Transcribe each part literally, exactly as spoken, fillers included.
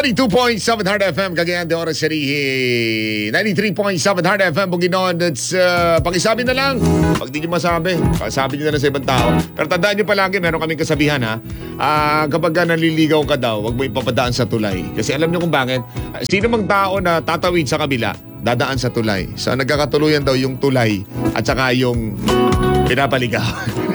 ninety-two point seven Hard F M, Cagayan de Oro City. ninety-three point seven Hard F M, Bukidnon. That's, uh, pakisabi na lang. Pag di nyo masabi, pakisabi nyo na lang sa ibang tao. Pero tandaan nyo palagi, meron kaming kasabihan ha. Uh, kapag ka naliligaw ka daw, huwag mo ipapadaan sa tulay. Kasi alam nyo kung bakit. Sino mang tao na tatawid sa kabila, dadaan sa tulay. So nagkakatuluyan daw yung tulay at saka yung pinapaligaw.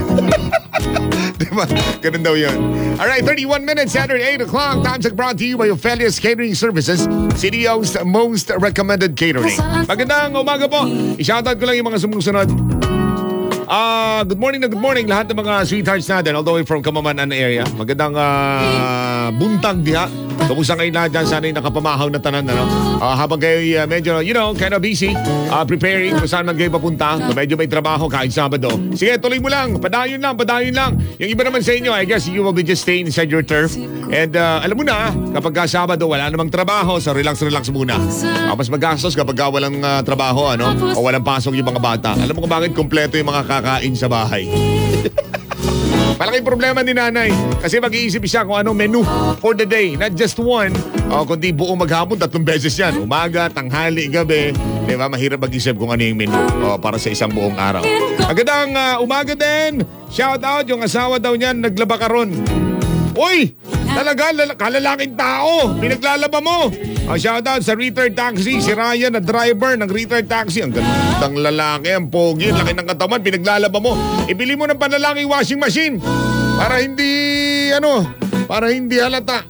Diba? Ganun daw yun. Alright, thirty-one minutes after eight o'clock. Time check brought to you by Ophelia's Catering Services, C D O's most recommended catering. Magandang umaga po. I-shoutout ko lang yung mga sumusunod. Ah, uh, good morning na good morning lahat ng mga sweethearts natin all the way from Kamamanan area. Magandang uh, buntag diha. Kumusta kayo na dyan? Sana'y nakapamahaw na tanan, ano? Uh, habang kayo uh, medyo, you know, kind of busy, uh, preparing kung saan man kayo papunta, kung medyo may trabaho kahit Sabado. Sige, tuloy mo lang. Padayon lang, padayon lang. Yung iba naman sa inyo, I guess you will be just staying inside your turf. And uh, alam mo na, kapag ka Sabado, wala namang trabaho, so relax-relax muna. Uh, mas magastos kapag ka walang uh, trabaho, ano? O walang pasok yung mga bata. Alam mo kung bakit kompleto yung mga kakain sa bahay. Malaking problema ni nanay kasi mag-iisip siya kung anong menu for the day. Not just one, o kundi buong maghapon, tatlong beses yan. Umaga, tanghali, gabi. Diba? Mahirap mag-isip kung ano yung menu o, para sa isang buong araw. Magandang uh, umaga din. Shout out, yung asawa daw niyan, naglaba ka ron. Uy! Talaga, lala- kalalaking tao. Pinaglalaba mo. Uh, shout out sa retired taxi. Si Ryan na driver ng retired taxi. Ang gandang lalaki, ang pogi, laki ng katawan, pinaglalaba mo. Ibili mo ng panlalaking washing machine. Para hindi, ano, para hindi halata.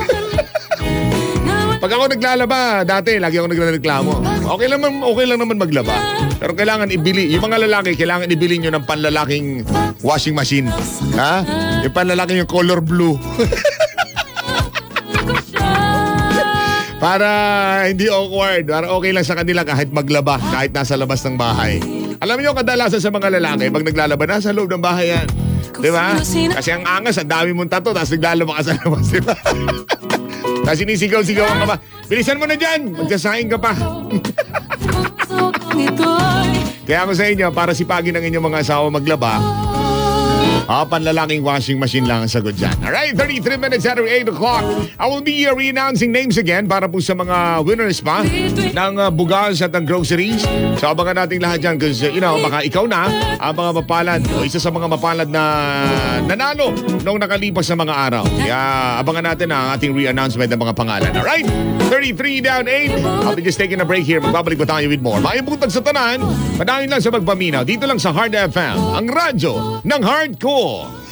Pag ako naglalaba, dati, lagi ako nagreklamo. Okay lang, okay lang naman maglaba. Pero kailangan ibili, yung mga lalaki, kailangan ibili nyo ng panlalaking washing machine. Ha? Yung panlalaking yung color blue. Para hindi awkward. Para okay lang sa kanila kahit maglaba, kahit nasa labas ng bahay. Alam niyo, kadalasan sa mga lalaki, pag naglalaba, nasa loob ng bahay yan. Diba? Kasi ang angas, ang dami mong tato, tapos naglalaba ka sa labas, diba? Tapos sinisigaw-sigaw ka pa. Bilisan mo na dyan! Magsasaing ka pa. Kaya ako sa inyo, para sipagin ang inyong mga asawa maglaba, ah, panlalaking washing machine lang ang sagot dyan. Alright, thirty-three minutes after eight o'clock. I will be uh, re-announcing names again para po sa mga winners pa ng uh, bugas at ng groceries. So abangan natin lahat dyan because, uh, you know, baka ikaw na ang mga mapalad o isa sa mga mapalad na nanalo noong nakalipas na mga araw. Kaya abangan natin ang ating re-announcement ng mga pangalan. Alright, thirty-three down eight. I'll be just taking a break here. Magbabalik po tayo with more. Maibutag sa tanan, padayon lang sa magpaminaw. Dito lang sa Hard F M, ang radyo ng hardcore.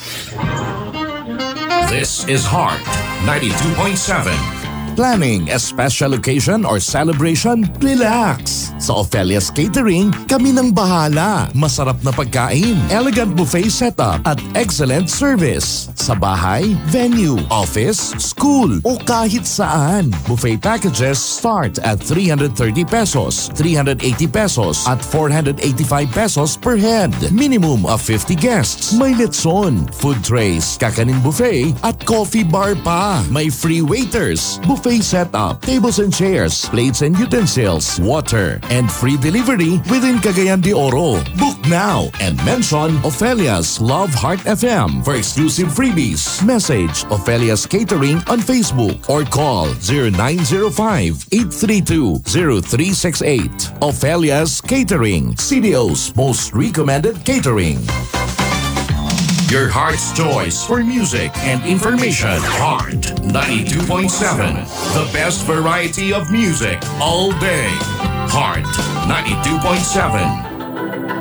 This is Heart ninety-two point seven. Planning a special occasion or celebration? Relax! Sa Ophelia's Catering, kami nang bahala. Masarap na pagkain, elegant buffet setup, at excellent service. Sa bahay, venue, office, school, o kahit saan. Buffet packages start at three hundred thirty pesos, three hundred eighty pesos, at four hundred eighty-five pesos per head. Minimum of fifty guests. May letson, food trays, kakanin buffet, at coffee bar pa. May free waiters, buffet setup, tables and chairs, plates and utensils, water, and free delivery within Cagayan de Oro. Book now and mention Ophelia's Love Heart F M for exclusive freebies. Message Ophelia's Catering on Facebook or call zero nine zero five, eight three two, zero three six eight. Ophelia's Catering, C D O's most recommended catering. Your heart's choice for music and information. Heart ninety-two point seven. The best variety of music all day. Heart ninety-two point seven.